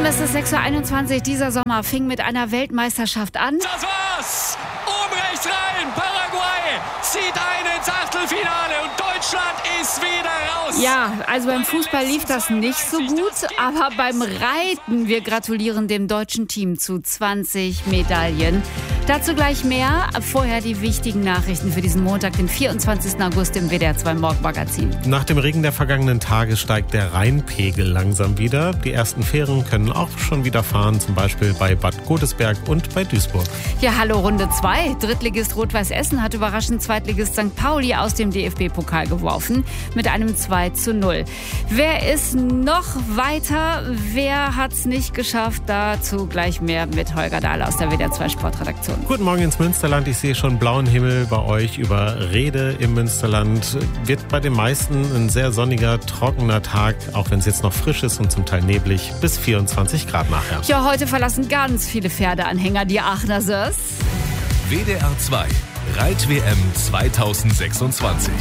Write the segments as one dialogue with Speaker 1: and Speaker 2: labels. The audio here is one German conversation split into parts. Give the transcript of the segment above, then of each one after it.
Speaker 1: Es ist 6:21 Uhr. Dieser Sommer fing mit einer Weltmeisterschaft an.
Speaker 2: Das war's! Oben rechts rein! Paraguay zieht ein ins Achtelfinale und Deutschland ist wieder raus!
Speaker 1: Ja, also beim Fußball lief das nicht so gut, aber beim Reiten, wir gratulieren dem deutschen Team zu 20 Medaillen. Dazu gleich mehr. Vorher die wichtigen Nachrichten für diesen Montag, den 24. August im WDR 2 Morgenmagazin.
Speaker 3: Nach dem Regen der vergangenen Tage steigt der Rheinpegel langsam wieder. Die ersten Fähren können auch schon wieder fahren, zum Beispiel bei Bad Godesberg und bei Duisburg.
Speaker 1: Ja, hallo, Runde 2. Drittligist Rot-Weiß Essen hat überraschend Zweitligist St. Pauli aus dem DFB-Pokal geworfen mit einem 2:0. Wer ist noch weiter? Wer hat's nicht geschafft? Dazu gleich mehr mit Holger Dahl aus der WDR 2 Sportredaktion.
Speaker 3: Guten Morgen ins Münsterland. Ich sehe schon blauen Himmel bei euch über Rede im Münsterland. Wird bei den meisten ein sehr sonniger, trockener Tag, auch wenn es jetzt noch frisch ist und zum Teil neblig, bis 24 Grad nachher.
Speaker 1: Ja, heute verlassen ganz viele Pferdeanhänger die Aachener Sörs.
Speaker 4: WDR 2 Reit-WM 2026.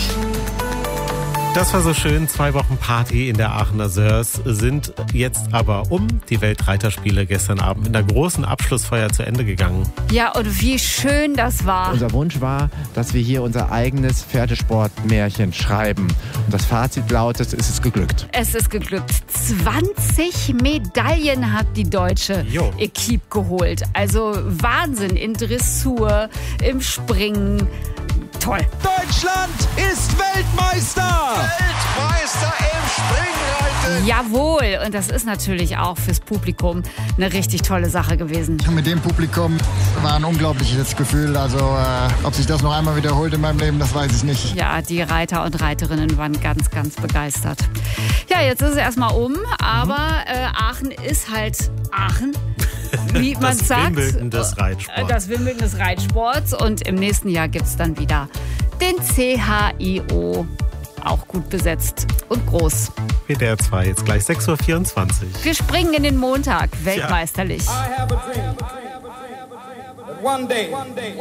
Speaker 3: Das war so schön. 2 Wochen Party in der Aachener Sörs sind jetzt aber die Weltreiterspiele gestern Abend mit einer großen Abschlussfeier zu Ende gegangen.
Speaker 1: Ja, und wie schön das war.
Speaker 5: Unser Wunsch war, dass wir hier unser eigenes Pferdesportmärchen schreiben. Und das Fazit lautet, es ist geglückt.
Speaker 1: Es ist geglückt. 20 Medaillen hat die deutsche Equipe geholt. Also Wahnsinn in Dressur, im Springen. Toll.
Speaker 6: Deutschland ist Weltmeister!
Speaker 2: Weltmeister im Springreiten!
Speaker 1: Jawohl, und das ist natürlich auch fürs Publikum eine richtig tolle Sache gewesen.
Speaker 7: Mit dem Publikum war ein unglaubliches Gefühl. Also ob sich das noch einmal wiederholt in meinem Leben, das weiß ich nicht.
Speaker 1: Ja, die Reiter und Reiterinnen waren ganz, ganz begeistert. Ja, jetzt ist es erstmal aber Aachen ist halt Aachen. Wie man sagt,
Speaker 3: Wimbledon des Reitsports.
Speaker 1: Das Wimbledon des Reitsports. Und im nächsten Jahr gibt es dann wieder den CHIO. Auch gut besetzt und groß.
Speaker 3: WDR 2, jetzt gleich 6:24 Uhr.
Speaker 1: Wir springen in den Montag, weltmeisterlich.
Speaker 6: I have a dream. One day.